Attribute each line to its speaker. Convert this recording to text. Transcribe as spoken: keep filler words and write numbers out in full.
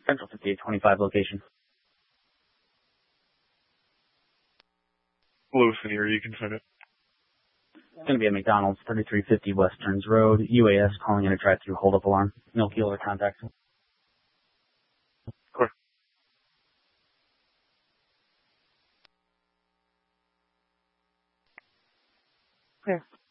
Speaker 1: Central fifty-eight twenty-five location.
Speaker 2: Hello, Senior. You can send it.
Speaker 1: It's going to be at McDonald's, thirty-three fifty Westerns Road, U A S calling in a drive-through hold-up alarm. No keel or contacts.
Speaker 2: Clear.
Speaker 3: Clear.